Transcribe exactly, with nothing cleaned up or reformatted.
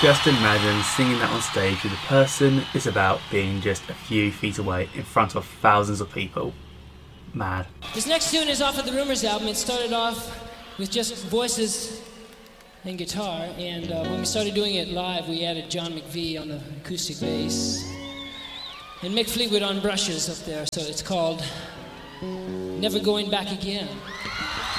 Just imagine singing that on stage with a person it's about being just a few feet away in front of thousands of people. Mad. This next tune is off of the Rumours album. It started off with just voices and guitar, and uh, when we started doing it live, we added John McVie on the acoustic bass and Mick Fleetwood on brushes up there, so it's called Never Going Back Again.